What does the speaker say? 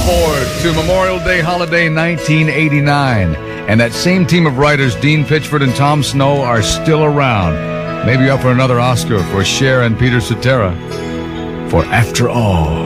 forward to Memorial Day holiday 1989. And that same team of writers, Dean Pitchford and Tom Snow, are still around. Maybe up for another Oscar for Cher and Peter Cetera. For After All.